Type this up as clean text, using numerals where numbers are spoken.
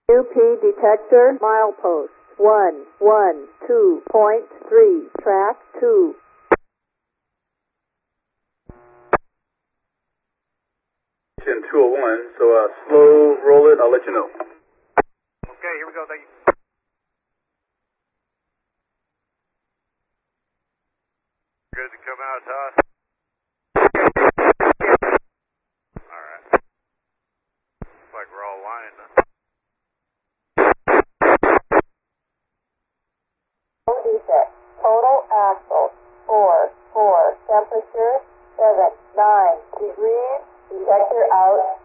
UP detector milepost 112.3, track 2. In 201, so slow roll it, I'll let you know. Okay, here we go, thank you. Good to come out, Todd? Alright. Looks like we're all lining up. Defect. Total axle 4, temperature 7, 9 degrees, detector out.